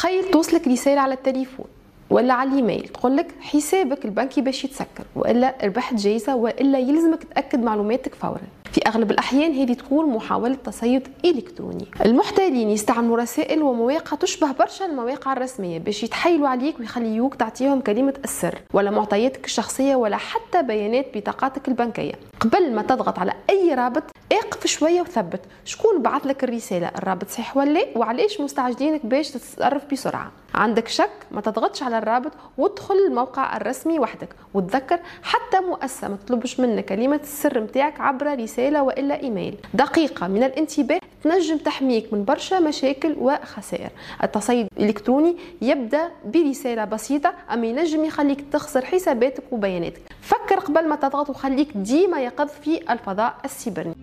تخيل توصلك رسالة على التليفون ولا على الايميل تقولك حسابك البنكي باش يتسكر، والا ربحت جايزة، والا يلزمك تأكد معلوماتك فورا. في اغلب الاحيان هذه تكون محاولة تصيد الكتروني. المحتالين يستعملوا رسائل ومواقع تشبه برشا المواقع الرسمية باش يتحايلوا عليك ويخليوك تعطيهم كلمة السر ولا معطياتك الشخصية ولا حتى بيانات بطاقاتك البنكية. قبل ما تضغط على اي رابط اقف شوية وثبت شكون بعث لك الرسالة، الرابط صحيح ولا لا، وعلاش مستعجلينك باش تتصرف بسرعة. عندك شك ما تضغطش على الرابط وادخل الموقع الرسمي وحدك، وتذكر حتى مؤسسة ما تطلبش منك كلمة السر متاعك عبر رسالة والا ايميل. دقيقة من الانتباه تنجم تحميك من برشا مشاكل وخسائر. التصيد الالكتروني يبدا برسالة بسيطة اما ينجم يخليك تخسر حساباتك وبياناتك. فكر قبل ما تضغط وخليك ديما يقظ في الفضاء السيبراني.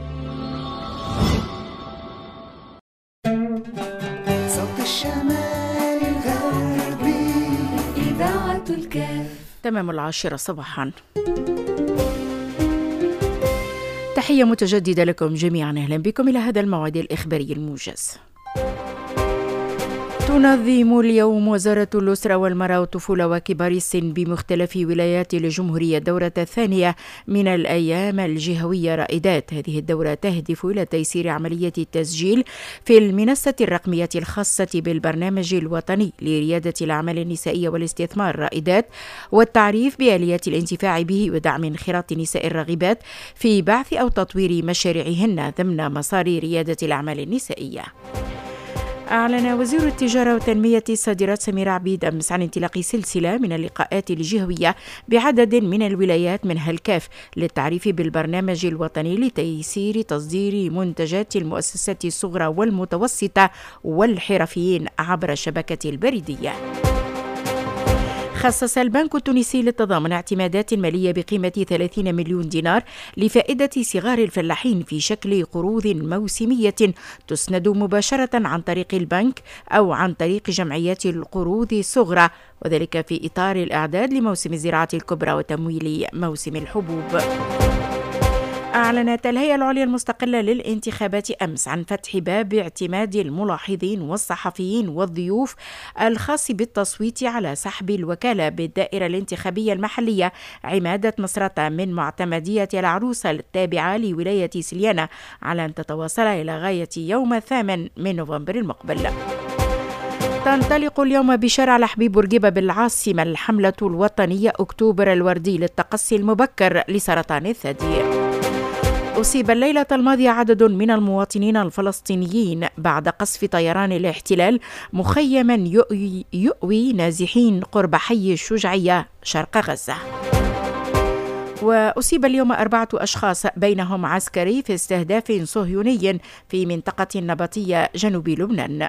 صوت الشمال الغربي إذاعة الكاف. تمام 10 صباحا. تحية متجددة لكم جميعا، أهلا بكم إلى هذا الموعد الإخباري الموجز. تنظم اليوم وزارة الأسرة والمرأة والطفولة وكبار السن بمختلف ولايات الجمهورية الدورة الثانية من الأيام الجهوية رائدات. هذه الدورة تهدف إلى تيسير عملية التسجيل في المنصة الرقمية الخاصة بالبرنامج الوطني لريادة الأعمال النسائية والاستثمار رائدات، والتعريف بآليات الانتفاع به ودعم انخراط النساء الراغبات في بعث أو تطوير مشاريعهن ضمن مسار ريادة الأعمال النسائية. أعلن وزير التجارة وتنمية الصادرات سمير عبيد أمس عن انطلاق سلسلة من اللقاءات الجهوية بعدد من الولايات منها الكاف للتعريف بالبرنامج الوطني لتيسير تصدير منتجات المؤسسات الصغرى والمتوسطة والحرفيين عبر الشبكة البريدية. خصص البنك التونسي للتضامن اعتمادات مالية بقيمة 30 مليون دينار لفائدة صغار الفلاحين في شكل قروض موسمية تسند مباشرة عن طريق البنك أو عن طريق جمعيات القروض الصغرى، وذلك في إطار الإعداد لموسم الزراعة الكبرى وتمويل موسم الحبوب. أعلنت الهيئة العليا المستقلة للانتخابات أمس عن فتح باب اعتماد الملاحظين والصحفيين والضيوف الخاص بالتصويت على سحب الوكالة بالدائرة الانتخابية المحلية عمادة مصراتة من معتمدية العروسة التابعة لولاية سليانة على أن تتواصل إلى غاية يوم 8 من نوفمبر المقبل. تنطلق اليوم بشارع الحبيب بورقيبة بالعاصمة الحملة الوطنية أكتوبر الوردي للتقصي المبكر لسرطان الثدي. أصيب الليلة الماضية عدد من المواطنين الفلسطينيين بعد قصف طيران الاحتلال مخيما يؤوي نازحين قرب حي الشجعية شرق غزة. وأصيب اليوم 4 أشخاص بينهم عسكري في استهداف صهيوني في منطقة النبطية جنوب لبنان.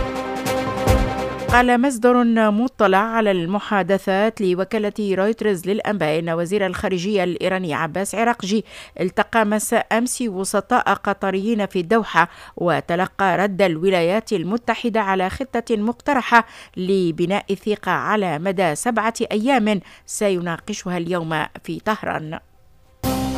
قال مصدر مطلع على المحادثات لوكالة رويترز للأنباء أن وزير الخارجية الإيراني عباس عراقجي التقى مساء أمس وسطاء قطريين في الدوحة وتلقى رد الولايات المتحدة على خطة مقترحة لبناء الثقة على مدى 7 أيام سيناقشها اليوم في طهران.